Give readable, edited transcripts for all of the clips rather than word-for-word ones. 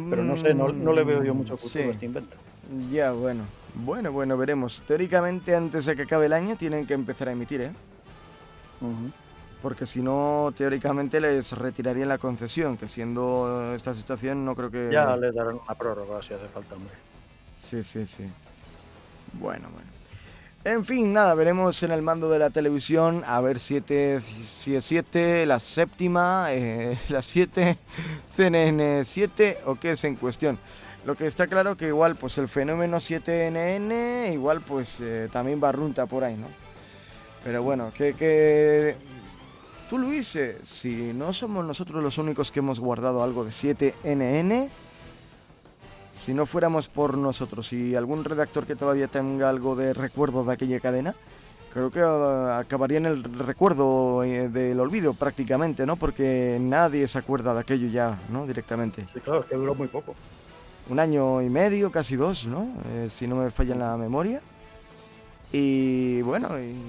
Pero no sé, no le veo yo mucho futuro Sí, a este invento. ya, bueno. Bueno, veremos. Teóricamente, antes de que acabe el año, tienen que empezar a emitir, ¿eh? Ujú. Porque si no, teóricamente les retirarían la concesión, que siendo esta situación no creo Ya que... le darán una prórroga si hace falta, hombre. Sí. Bueno. En fin, nada, veremos en el mando de la televisión a ver si es 7, la séptima, la 7, CNN 7 o qué es en cuestión. Lo que está claro que igual pues el fenómeno 7NN igual pues también barrunta por ahí, ¿no? Pero bueno, que... Tú, Luis, si no somos nosotros los únicos que hemos guardado algo de 7NN, si no fuéramos por nosotros y algún redactor que todavía tenga algo de recuerdo de aquella cadena, creo que acabaría en el recuerdo del olvido prácticamente, ¿no? Porque nadie se acuerda de aquello ya, ¿no? Directamente. Sí, claro, es que duró muy poco. 1 año y medio, casi 2, ¿no? Si no me falla la memoria. Y bueno,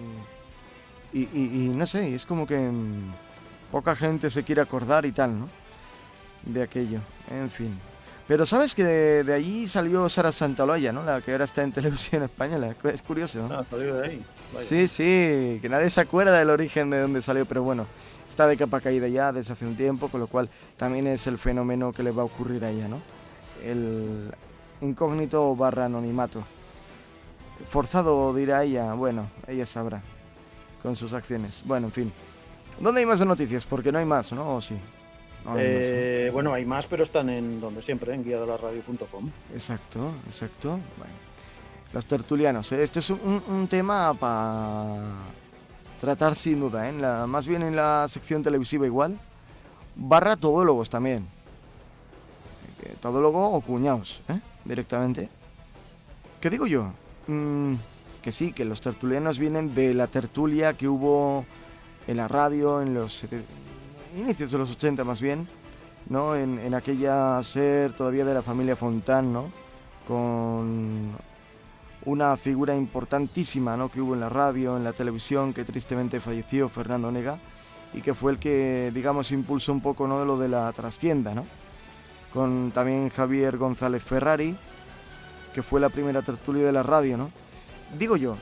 y no sé, es como que poca gente se quiere acordar y tal, ¿no? De aquello, en fin. Pero sabes que de allí salió Sara Santaloya, ¿no? La que ahora está en televisión española. Es curioso, ¿no? Ah, salió de ahí. Vaya. Sí, que nadie se acuerda del origen de dónde salió, pero bueno, está de capa caída ya desde hace un tiempo, con lo cual también es el fenómeno que le va a ocurrir a ella, ¿no? El incógnito barra anonimato. Forzado, dirá ella, bueno, ella sabrá, con sus acciones. Bueno, en fin. ¿Dónde hay más noticias? Porque no hay más, ¿no? ¿O sí? No hay más, ¿no? Bueno, hay más, pero están en donde siempre, en guiadelarradio.com. Exacto. Bueno, los tertulianos. Este es un tema para tratar sin duda, ¿eh? Más bien en la sección televisiva igual. Barra todólogos también. Todólogo o cuñados, ¿eh? Directamente. ¿Qué digo yo? Que sí, que los tertulianos vienen de la tertulia que hubo en la radio en los inicios de los 80 más bien, ¿no? En aquella SER todavía de la familia Fontán, ¿no? Con una figura importantísima, ¿no? Que hubo en la radio, en la televisión, que tristemente falleció, Fernando Onega, y que fue el que, digamos, impulsó un poco, ¿no? De lo de la trastienda, ¿no? Con también Javier González Ferrari, que fue la primera tertulia de la radio, ¿no? Digo yo,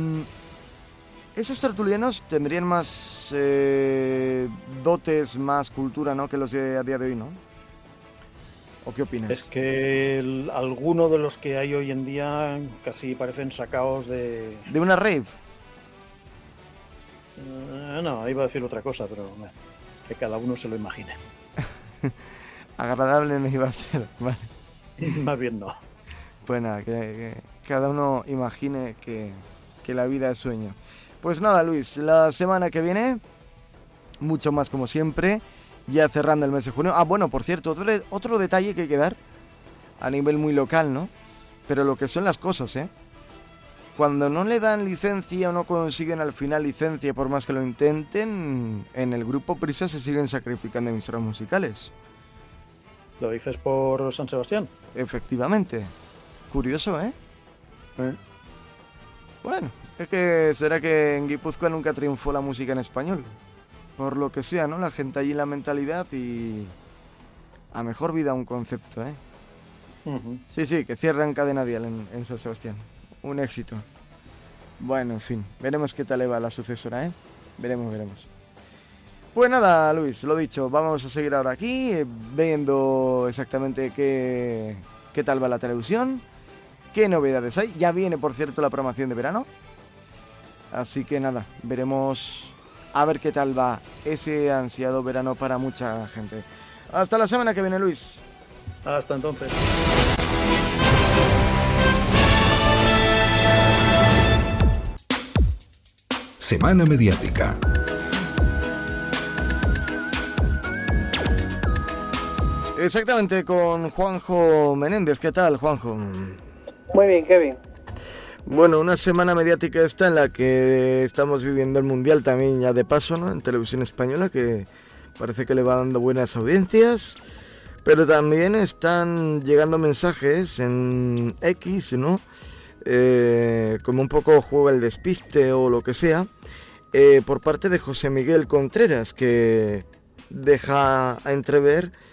esos tertulianos tendrían más dotes, más cultura, ¿no? Que los de a día de hoy, ¿no? ¿O qué opinas? Es que algunos de los que hay hoy en día casi parecen sacados de... ¿De una rave? No, iba a decir otra cosa, pero que cada uno se lo imagine. Agradable no iba a ser, vale. Más bien no. Pues nada, que cada uno imagine que la vida es sueño. Pues nada, Luis, la semana que viene, mucho más como siempre, ya cerrando el mes de junio. Ah, bueno, por cierto, otro detalle que hay que dar a nivel muy local, ¿no? Pero lo que son las cosas, ¿eh? Cuando no le dan licencia o no consiguen al final licencia, por más que lo intenten, en el grupo Prisa se siguen sacrificando emisoras musicales. ¿Lo dices por San Sebastián? Efectivamente. Curioso, ¿eh? Bueno, es que será que en Guipúzcoa nunca triunfó la música en español. Por lo que sea, ¿no? La gente allí la mentalidad y... a mejor vida un concepto, ¿eh? Uh-huh. Sí, que cierran cadena dial en San Sebastián. Un éxito. Bueno, en fin, veremos qué tal le va a la sucesora, ¿eh? Veremos. Pues nada, Luis, lo dicho, vamos a seguir ahora aquí viendo exactamente qué tal va la televisión, qué novedades hay. Ya viene, por cierto, la programación de verano. Así que nada, veremos a ver qué tal va ese ansiado verano para mucha gente. Hasta la semana que viene, Luis. Hasta entonces. Semana mediática. Exactamente, con Juanjo Menéndez. ¿Qué tal, Juanjo? Muy bien, Kevin. Bueno, una semana mediática esta en la que estamos viviendo el Mundial también ya de paso, ¿no? En televisión española, que parece que le va dando buenas audiencias, pero también están llegando mensajes en X, ¿no? Como un poco juega el despiste o lo que sea, por parte de José Miguel Contreras, que deja a entrever